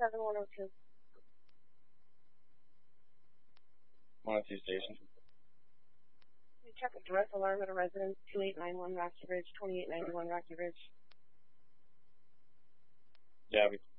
7102. 102 station. We check a direct alarm at a residence, 2891 Rocky Ridge, 2891 Rocky Ridge. Yeah, we